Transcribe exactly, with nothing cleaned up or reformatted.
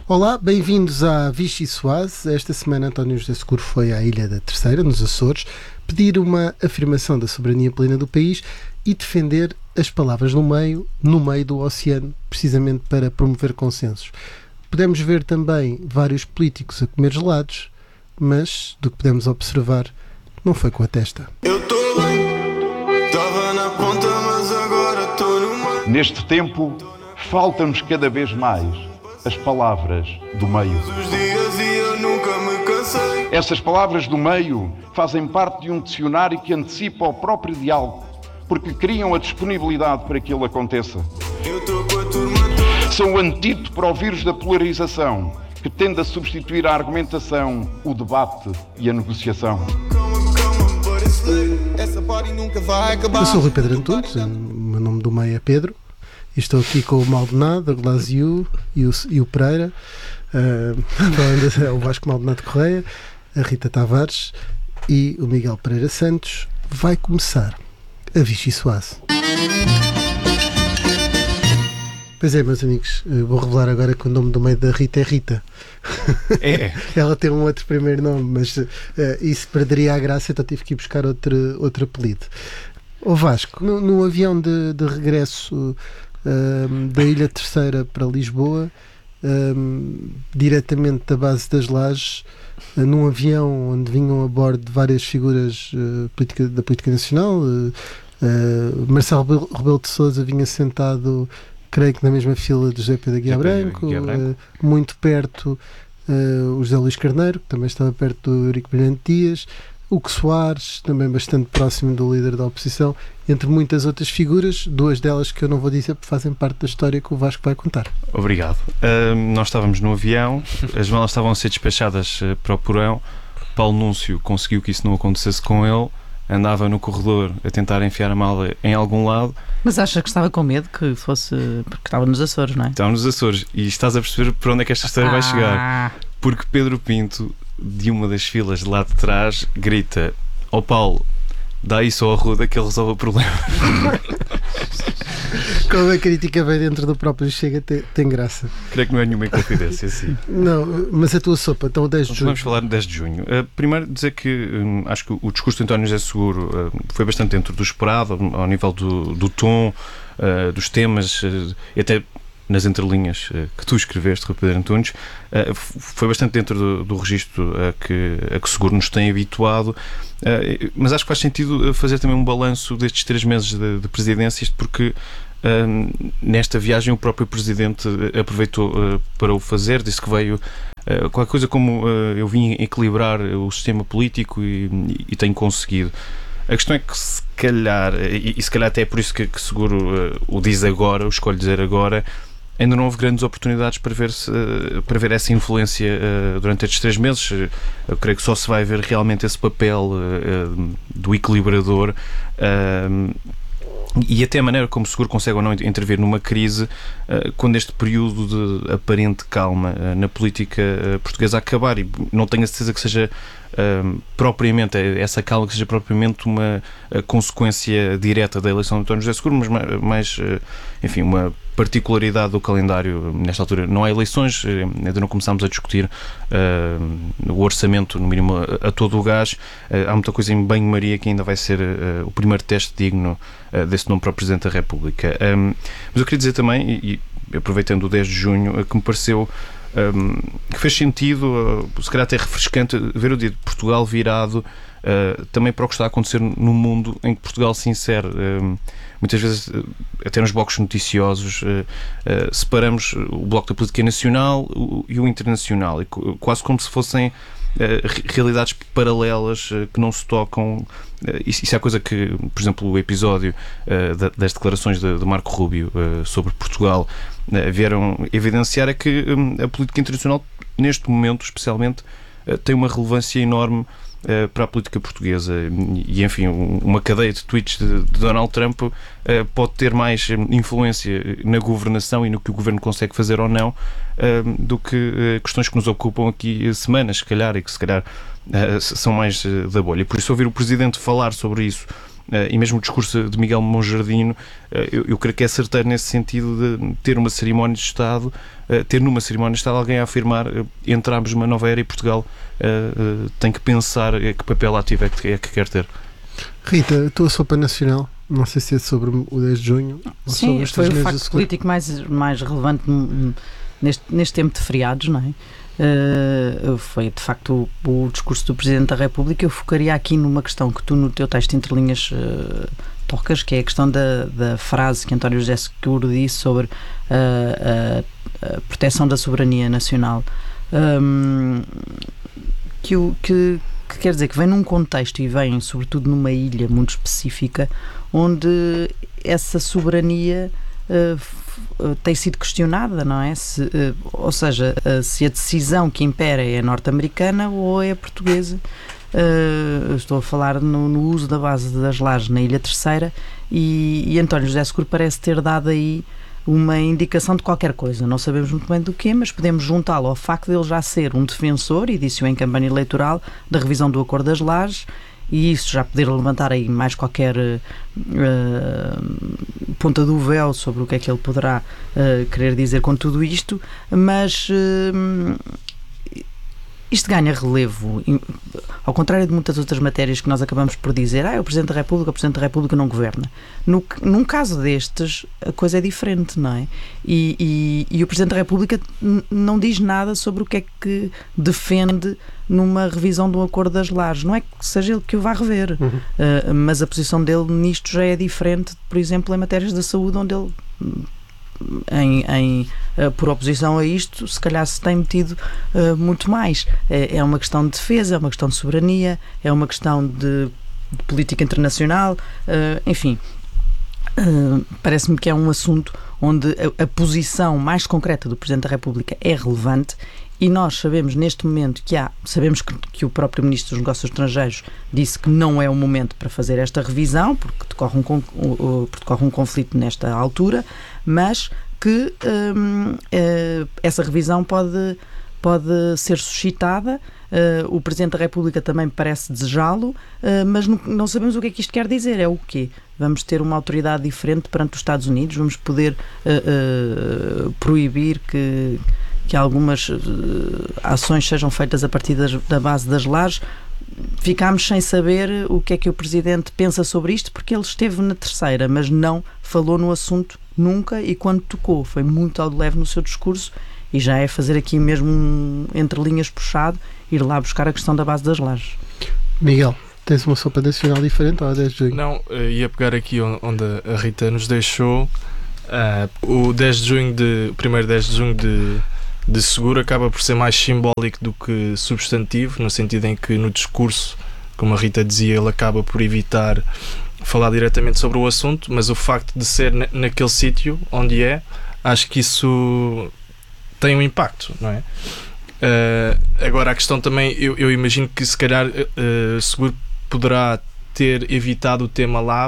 Olá, bem-vindos à Vichy Soase. Esta semana António José Seguro foi à Ilha da Terceira, nos Açores, pedir uma afirmação da soberania plena do país e defender as palavras no meio, no meio do oceano, precisamente para promover consensos. Podemos ver também vários políticos a comer gelados, mas, do que podemos observar, não foi com a testa. Eu tô bem, estava na ponta, mas agora estou no meio. Neste tempo, faltam-nos cada vez mais as palavras do meio. Os dias e eu nunca me cansei. Essas palavras do meio fazem parte de um dicionário que antecipa o próprio diálogo, porque criam a disponibilidade para que ele aconteça. Eu tô com a turma toda. São o antídoto para o vírus da polarização, que tende a substituir a argumentação, o debate e a negociação. Calma, calma, but it's late. Essa party nunca vai acabar. Eu sou o Rui Pedro Antunes, o meu nome do meio é Pedro, e estou aqui com o Maldonado, a Glasiu e o, e o Pereira, uh, o Vasco Maldonado Correia, a Rita Tavares e o Miguel Pereira Santos. Vai começar a Vichy Soase. Pois é, meus amigos, vou revelar agora que o nome do meio da Rita é Rita. É. Ela tem um outro primeiro nome, mas uh, isso perderia a graça, então tive que ir buscar outro, outro apelido. O Vasco, no, no avião de, de regresso uh, da Ilha Terceira para Lisboa, um, diretamente da base das Lajes, uh, num avião onde vinham a bordo várias figuras uh, política, da política nacional, uh, uh, Marcelo Rebelo de Sousa vinha sentado, creio que na mesma fila de José Pedro Aguiar Branco, uh, muito perto uh, o José Luís Carneiro, que também estava perto do Eurico Brilhante Dias, Hugo Soares, também bastante próximo do líder da oposição, entre muitas outras figuras, duas delas que eu não vou dizer porque fazem parte da história que o Vasco vai contar. Obrigado. Uh, nós estávamos no avião, as malas estavam a ser despachadas uh, para o porão. Paulo Núncio conseguiu que isso não acontecesse com ele, andava no corredor a tentar enfiar a mala em algum lado. Mas achas que estava com medo que fosse... porque estava nos Açores, não é? Estava nos Açores e estás a perceber para onde é que esta história ah. vai chegar. Porque Pedro Pinto, de uma das filas lá de trás, grita: ó oh Paulo, dá isso ao Arruda que ele resolve o problema. Como a crítica vem dentro do próprio Chega, tem, tem graça. Creio que não é nenhuma inconfidência, sim. Não, mas a tua sopa, então o dez de junho. Vamos falar de dez de junho. Uh, primeiro dizer que um, acho que o discurso de António José Seguro uh, foi bastante dentro do esperado, ao nível do, do tom, uh, dos temas, uh, e até nas entrelinhas uh, que tu escreveste, Rui Pedro Antunes, uh, foi bastante dentro do, do registro a que, a que Seguro nos tem habituado, uh, mas acho que faz sentido fazer também um balanço destes três meses de, de presidência, isto porque uh, nesta viagem o próprio Presidente aproveitou uh, para o fazer, disse que veio uh, qualquer coisa como uh, eu vim equilibrar o sistema político e, e tenho conseguido. A questão é que se calhar, e, e se calhar até é por isso que, que Seguro uh, o diz agora, o escolhe dizer agora, ainda não houve grandes oportunidades para ver, -se, para ver essa influência uh, durante estes três meses. Eu creio que só se vai ver realmente esse papel uh, do equilibrador uh, e até a maneira como Seguro consegue ou não intervir numa crise uh, quando este período de aparente calma uh, na política uh, portuguesa acabar. E não tenho a certeza que seja uh, propriamente essa calma, que seja propriamente uma uh, consequência direta da eleição de António José Seguro, mas mais, uh, enfim, uma particularidade do calendário nesta altura. Não há eleições, ainda não começámos a discutir uh, o orçamento, no mínimo, a, a todo o gás. Uh, há muita coisa em banho-maria que ainda vai ser uh, o primeiro teste digno uh, desse nome para o Presidente da República. Um, mas eu queria dizer também, e, e aproveitando o dez de junho, uh, que me pareceu um, que fez sentido, uh, se calhar até refrescante, ver o dia de Portugal virado uh, também para o que está a acontecer no mundo em que Portugal se insere. Um, Muitas vezes, até nos blocos noticiosos, uh, uh, separamos o bloco da política nacional o, e o internacional, e quase como se fossem uh, realidades paralelas uh, que não se tocam. Uh, isso, isso é a coisa que, por exemplo, o episódio uh, da, das declarações de, de Marco Rubio uh, sobre Portugal uh, vieram evidenciar, é que um, a política internacional, neste momento especialmente, uh, tem uma relevância enorme Uh, para a política portuguesa e, enfim, um, uma cadeia de tweets de, de Donald Trump uh, pode ter mais influência na governação e no que o governo consegue fazer ou não uh, do que uh, questões que nos ocupam aqui semanas, se calhar, e que se calhar uh, são mais uh, da bolha. E por isso ouvir o Presidente falar sobre isso e mesmo o discurso de Miguel Monjardino, eu, eu creio que é certeiro nesse sentido de ter uma cerimónia de Estado, ter numa cerimónia de Estado alguém a afirmar entramos numa nova era e Portugal tem que pensar que papel ativo é que, é que quer ter. Rita, a tua sopa nacional, não sei se é sobre o dez de junho ou Sim, sobre os foi três o meses facto político mais, mais relevante neste, neste tempo de feriados, não é? Uh, foi de facto o, o discurso do Presidente da República. Eu focaria aqui numa questão que tu no teu texto entre linhas uh, tocas, que é a questão da, da frase que António José Seguro disse sobre uh, a, a proteção da soberania nacional, um, que, o, que, que quer dizer que vem num contexto e vem sobretudo numa ilha muito específica onde essa soberania Uh, tem sido questionada, não é? Se, uh, ou seja, uh, se a decisão que impera é norte-americana ou é portuguesa. Uh, estou a falar no, no uso da base das lajes na Ilha Terceira e, e António José Seguro parece ter dado aí uma indicação de qualquer coisa. Não sabemos muito bem do quê, mas podemos juntá-lo ao facto de ele já ser um defensor, e disse-o em campanha eleitoral, da revisão do Acordo das Lajes, e isso já poder levantar aí mais qualquer uh, ponta do véu sobre o que é que ele poderá uh, querer dizer com tudo isto, mas uh, isto ganha relevo, ao contrário de muitas outras matérias que nós acabamos por dizer, ah, é o Presidente da República, o Presidente da República não governa. No, num caso destes, a coisa é diferente, não é? E, e, e o Presidente da República n- não diz nada sobre o que é que defende numa revisão do Acordo das Lajes. Não é que seja ele que o vá rever, uhum. uh, mas a posição dele nisto já é diferente, por exemplo, em matérias da saúde, onde ele... Em, em, uh, por oposição a isto, se calhar se tem metido uh, muito mais. É, é uma questão de defesa, é uma questão de soberania, é uma questão de, de política internacional, uh, enfim. Uh, parece-me que é um assunto onde a, a posição mais concreta do Presidente da República é relevante. E nós sabemos neste momento que há, sabemos que, que o próprio Ministro dos Negócios Estrangeiros disse que não é o momento para fazer esta revisão, porque decorre um, porque decorre um conflito nesta altura, mas que hum, uh, essa revisão pode, pode ser suscitada. Uh, o Presidente da República também parece desejá-lo, uh, mas não, não sabemos o que é que isto quer dizer. É o quê? Vamos ter uma autoridade diferente perante os Estados Unidos? Vamos poder uh, uh, proibir que que algumas uh, ações sejam feitas a partir das, da base das lajes? Ficámos sem saber o que é que o Presidente pensa sobre isto, porque ele esteve na Terceira, mas não falou no assunto nunca, e quando tocou foi muito ao de leve no seu discurso, e já é fazer aqui mesmo um entre linhas puxado, ir lá buscar a questão da base das lajes. Miguel, tens uma sopa nacional diferente ou a dez de junho? Não, ia pegar aqui onde a Rita nos deixou. Uh, o dez de junho de, o primeiro dez de junho de de Seguro acaba por ser mais simbólico do que substantivo, no sentido em que no discurso, como a Rita dizia, ele acaba por evitar falar diretamente sobre o assunto, mas o facto de ser na, naquele sítio onde é, acho que isso tem um impacto, não é? Uh, agora a questão também, eu, eu imagino que se calhar uh, Seguro poderá ter evitado o tema lá